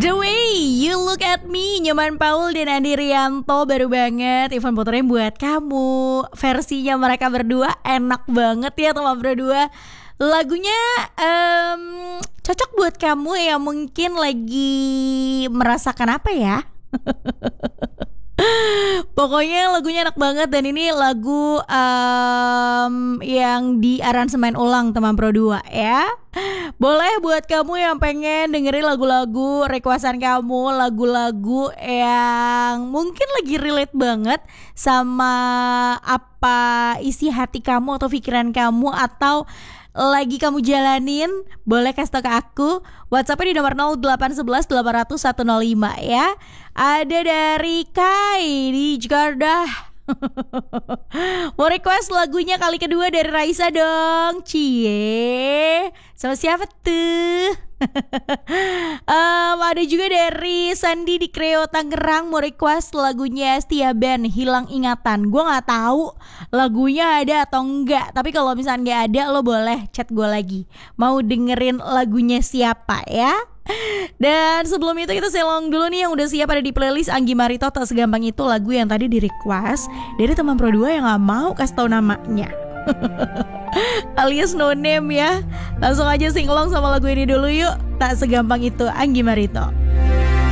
The Way You Look At Me, Nyoman Paul dan Andi Rianto. Baru banget Ivan puterin buat kamu. Versinya mereka berdua enak banget ya teman berdua. Lagunya cocok buat kamu yang mungkin lagi merasakan apa ya. Pokoknya lagunya enak banget. Dan ini lagu yang di aransemen ulang teman Pro 2 ya. Boleh buat kamu yang pengen dengerin lagu-lagu requestan kamu, lagu-lagu yang mungkin lagi relate banget sama apa isi hati kamu atau pikiran kamu, atau lagi kamu jalanin, boleh kasih tau ke aku. WhatsAppnya di nomor 0811 800 105 ya. Ada dari Kai di Jakarta. Mau request lagunya kali kedua dari Raisa dong. Cie, sama siapa tuh? Ada juga dari Sandi di Kreo Tangerang, mau request lagunya Setia Band, Hilang Ingatan. Gue gak tahu lagunya ada atau enggak, tapi kalau misalnya gak ada, lo boleh chat gue lagi. Mau dengerin lagunya siapa ya? Dan sebelum itu kita selong dulu nih yang udah siap ada di playlist Anggi Marito, Tak Segampang Itu, lagu yang tadi di request dari teman Pro 2 yang gak mau kasih tahu namanya. Alias no name ya. Langsung aja singlong sama lagu ini dulu yuk. Tak Segampang Itu, Anggi Marito.